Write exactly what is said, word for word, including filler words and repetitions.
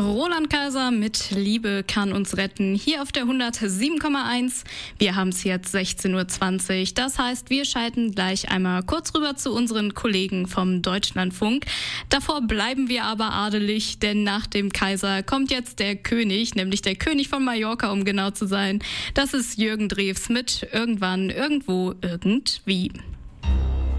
Roland Kaiser mit Liebe kann uns retten, hier auf der hundertsieben Komma eins. Wir haben es jetzt sechzehn Uhr zwanzig, das heißt, wir schalten gleich einmal kurz rüber zu unseren Kollegen vom Deutschlandfunk. Davor bleiben wir aber adelig, denn nach dem Kaiser kommt jetzt der König, nämlich der König von Mallorca, um genau zu sein. Das ist Jürgen Drews mit Irgendwann, Irgendwo, Irgendwie.